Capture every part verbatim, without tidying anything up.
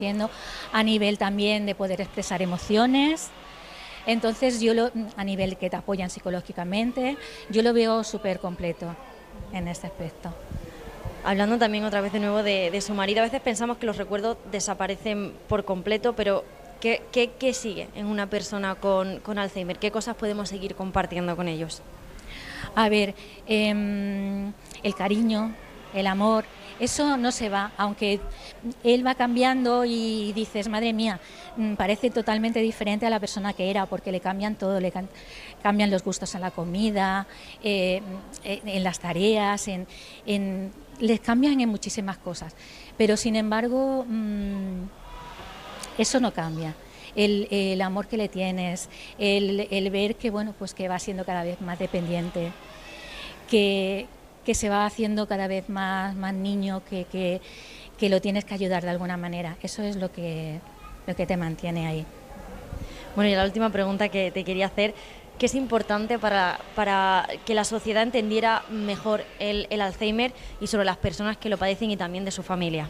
a nivel también de poder expresar emociones. Entonces yo lo, a nivel que te apoyan psicológicamente, yo lo veo súper completo en este aspecto. Hablando también otra vez de nuevo de, de su marido, a veces pensamos que los recuerdos desaparecen por completo, pero ¿qué, qué, qué sigue en una persona con, con Alzheimer? ¿Qué cosas podemos seguir compartiendo con ellos? A ver, eh, el cariño, el amor, eso no se va, aunque él va cambiando y dices, madre mía, parece totalmente diferente a la persona que era, porque le cambian todo, le cambian los gustos en la comida, eh, en las tareas, en, en, les cambian en muchísimas cosas, pero sin embargo mmm, eso no cambia. El, el amor que le tienes, el, el ver que bueno, pues que va siendo cada vez más dependiente, que, que se va haciendo cada vez más, más niño, que, que, que lo tienes que ayudar de alguna manera. Eso es lo que, lo que te mantiene ahí. Bueno, y la última pregunta que te quería hacer, ¿qué es importante para, para que la sociedad entendiera mejor el, el Alzheimer y sobre las personas que lo padecen y también de su familia?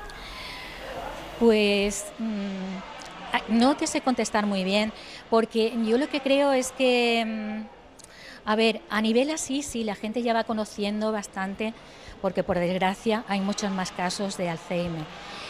Pues mmm, no te sé contestar muy bien, porque yo lo que creo es que, mmm, a ver, a nivel así, sí, la gente ya va conociendo bastante, porque por desgracia hay muchos más casos de Alzheimer.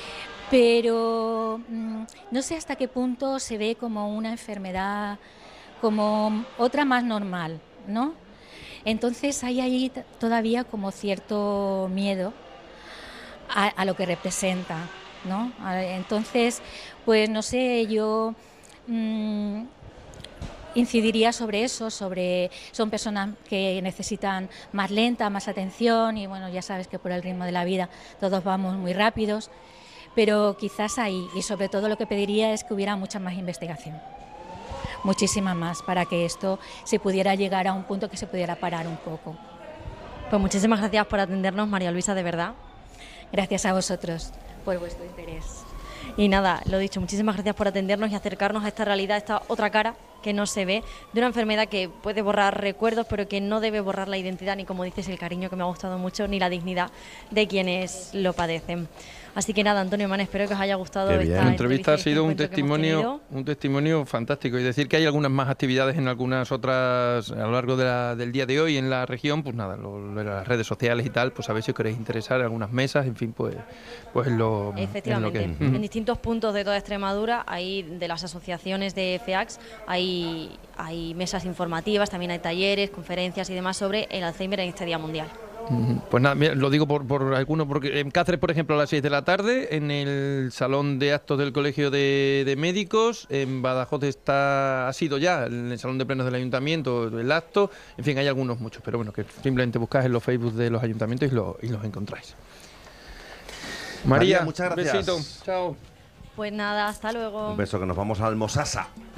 Pero mmm, no sé hasta qué punto se ve como una enfermedad, como otra más normal, ¿no? Entonces hay ahí todavía como cierto miedo a, a lo que representa, ¿no? Entonces, pues no sé, yo mmm, incidiría sobre eso, sobre son personas que necesitan más lenta, más atención y bueno, ya sabes que por el ritmo de la vida todos vamos muy rápidos, pero quizás ahí, y sobre todo lo que pediría es que hubiera mucha más investigación, muchísima más, para que esto se pudiera llegar a un punto que se pudiera parar un poco. Pues muchísimas gracias por atendernos, María Luisa, de verdad. Gracias a vosotros por vuestro interés. Y nada, lo dicho, muchísimas gracias por atendernos y acercarnos a esta realidad, a esta otra cara que no se ve, de una enfermedad que puede borrar recuerdos, pero que no debe borrar la identidad, ni como dices, el cariño, que me ha gustado mucho, ni la dignidad de quienes lo padecen. Así que nada, Antonio Man, espero que os haya gustado esta entrevista. La entrevista ha sido un testimonio, un testimonio fantástico. Y decir que hay algunas más actividades en algunas otras a lo largo de la, del día de hoy en la región, pues nada, lo, lo, las redes sociales y tal, pues a ver si os queréis interesar, algunas mesas, en fin, pues, pues lo, efectivamente, en, lo que... en distintos puntos de toda Extremadura, hay de las asociaciones de F E A C S, hay, hay mesas informativas, también hay talleres, conferencias y demás sobre el Alzheimer en este Día Mundial. Pues nada, mira, lo digo por, por algunos, porque en Cáceres, por ejemplo, a las seis de la tarde, en el Salón de Actos del Colegio de, de Médicos, en Badajoz está, ha sido ya, en el Salón de Plenos del Ayuntamiento, el acto, en fin, hay algunos muchos, pero bueno, que simplemente buscáis en los Facebook de los ayuntamientos y, lo, y los encontráis. María, María, muchas gracias. Un besito, chao. Pues nada, hasta luego. Un beso, que nos vamos al Mosasa.